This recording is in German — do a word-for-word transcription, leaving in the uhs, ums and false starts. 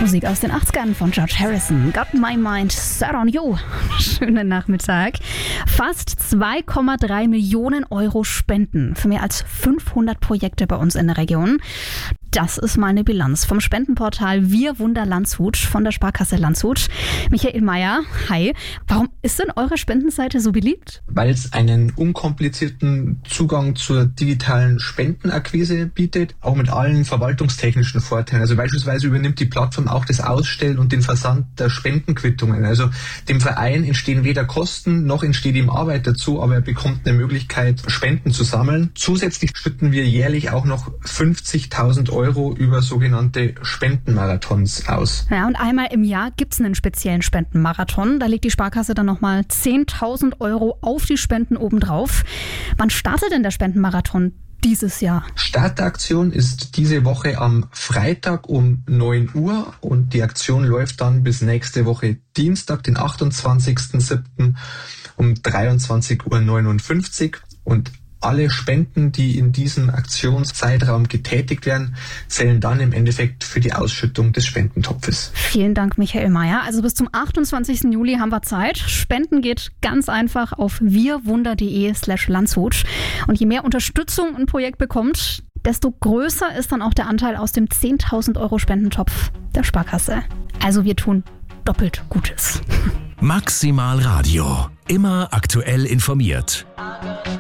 Musik aus den achtzigern von George Harrison. Got My Mind Set on You. Schönen Nachmittag. Fast zwei Komma drei Millionen Euro Spenden für mehr als fünfhundert Projekte bei uns in der Region. Das ist mal eine Bilanz vom Spendenportal Wir Wunder Landshut von der Sparkasse Landshut. Michael Mayer, hi. Warum ist denn eure Spendenseite so beliebt? Weil es einen unkomplizierten Zugang zur digitalen Spendenakquise bietet, auch mit allen verwaltungstechnischen Vorteilen. Also beispielsweise übernimmt die Plattform auch das Ausstellen und den Versand der Spendenquittungen. Also dem Verein entstehen weder Kosten, noch entsteht ihm Arbeit dazu, aber er bekommt eine Möglichkeit, Spenden zu sammeln. Zusätzlich schütten wir jährlich auch noch fünfzigtausend Euro über sogenannte Spendenmarathons aus. Ja, und einmal im Jahr gibt es einen speziellen Spendenmarathon. Da legt die Sparkasse dann nochmal zehntausend Euro auf die Spenden obendrauf. Wann startet denn der Spendenmarathon dieses Jahr? Start der Aktion ist diese Woche am Freitag um neun Uhr und die Aktion läuft dann bis nächste Woche Dienstag, den achtundzwanzigsten siebten um dreiundzwanzig Uhr neunundfünfzig und alle Spenden, die in diesem Aktionszeitraum getätigt werden, zählen dann im Endeffekt für die Ausschüttung des Spendentopfes. Vielen Dank, Michael Mayer. Also bis zum achtundzwanzigsten Juli haben wir Zeit. Spenden geht ganz einfach auf wirwunder.de slash Landshut. Und je mehr Unterstützung ein Projekt bekommt, desto größer ist dann auch der Anteil aus dem zehntausend Euro Spendentopf der Sparkasse. Also wir tun doppelt Gutes. Maximal Radio. Immer aktuell informiert.